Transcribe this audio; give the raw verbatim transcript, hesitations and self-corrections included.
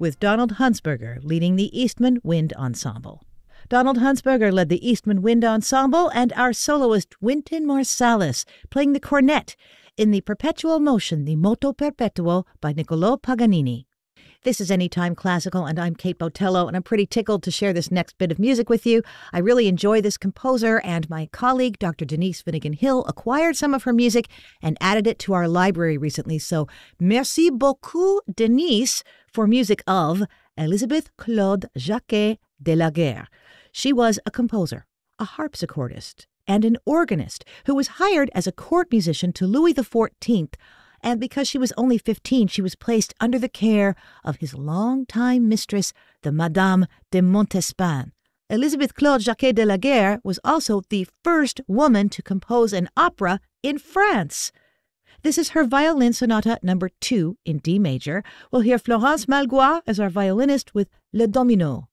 with Donald Hunsberger leading the Eastman Wind Ensemble. Donald Hunsberger led the Eastman Wind Ensemble, and our soloist Wynton Marsalis playing the cornet in the Perpetual Motion, the Moto Perpetuo by Niccolò Paganini. This is Anytime Classical, and I'm Kate Botello, and I'm pretty tickled to share this next bit of music with you. I really enjoy this composer, and my colleague, Doctor Denise Finnegan Hill, acquired some of her music and added it to our library recently. So, merci beaucoup, Denise, for music of Elisabeth Claude Jacquet de la Guerre. She was a composer, a harpsichordist, and an organist who was hired as a court musician to Louis the fourteenth, and because she was only fifteen, she was placed under the care of his longtime mistress, the Madame de Montespan. Elisabeth Claude Jacquet de la Guerre was also the first woman to compose an opera in France. This is her violin sonata number two in D major. We'll hear Florence Malgois as our violinist with Le Domino.